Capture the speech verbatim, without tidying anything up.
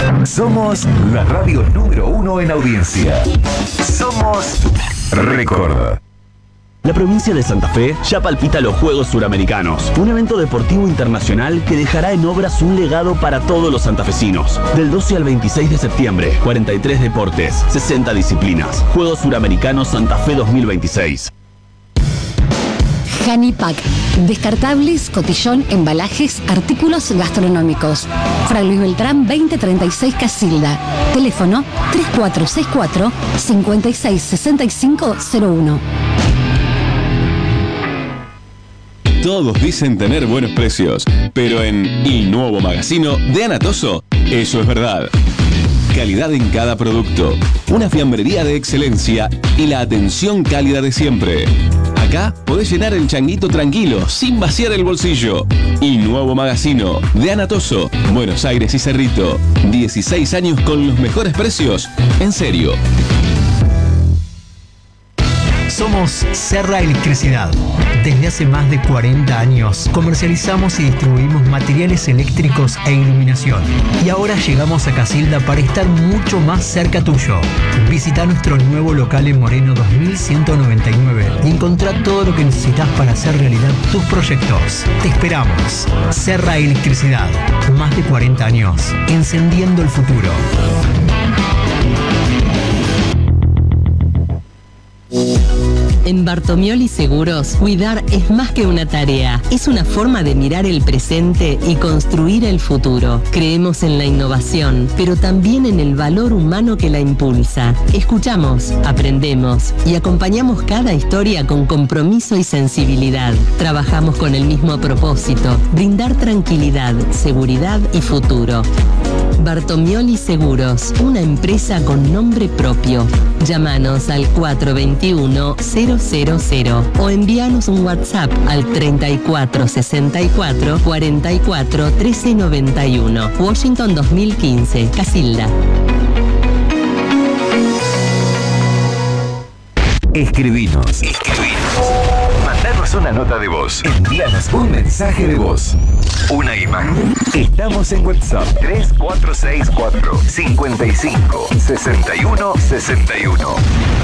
Somos la radio número uno en audiencia. Somos Record. La provincia de Santa Fe ya palpita los Juegos Suramericanos, un evento deportivo internacional que dejará en obras un legado para todos los santafesinos. Del doce al veintiséis de septiembre, cuarenta y tres deportes, sesenta disciplinas. Juegos Suramericanos Santa Fe dos mil veintiséis. Hanipack. Descartables, cotillón, embalajes, artículos gastronómicos. Fray Luis Beltrán veinte treinta y seis Casilda. Teléfono tres cuatro seis cuatro, cinco seis seis cinco cero uno. Todos dicen tener buenos precios, pero en Il Nuovo Magazzino de Anatoso, eso es verdad. Calidad en cada producto, una fiambrería de excelencia y la atención cálida de siempre. Acá podés llenar el changuito tranquilo, sin vaciar el bolsillo. Il Nuovo Magazzino de Anatoso, Buenos Aires y Cerrito. dieciséis años con los mejores precios, en serio. Somos Serra Electricidad. Desde hace más de cuarenta años comercializamos y distribuimos materiales eléctricos e iluminación. Y ahora llegamos a Casilda para estar mucho más cerca tuyo. Visita nuestro nuevo local en Moreno dos mil ciento noventa y nueve y encontrá todo lo que necesitas para hacer realidad tus proyectos. Te esperamos. Serra Electricidad. Más de cuarenta años encendiendo el futuro. En Bartomioli Seguros, cuidar es más que una tarea, es una forma de mirar el presente y construir el futuro. Creemos en la innovación, pero también en el valor humano que la impulsa. Escuchamos, aprendemos y acompañamos cada historia con compromiso y sensibilidad. Trabajamos con el mismo propósito, brindar tranquilidad, seguridad y futuro. Bartomioli Seguros, una empresa con nombre propio. Llámanos al cuatro dos uno, cero cero cero o envíanos un WhatsApp al treinta y cuatro sesenta y cuatro, cuarenta y cuatro, trece noventa y uno. Washington dos mil quince, Casilda. Escribinos. Escribinos. Mandanos una nota de voz. Envíanos un mensaje de voz. Una imagen. Estamos en WhatsApp tres cuatro seis cuatro, cinco cinco, seis uno seis uno.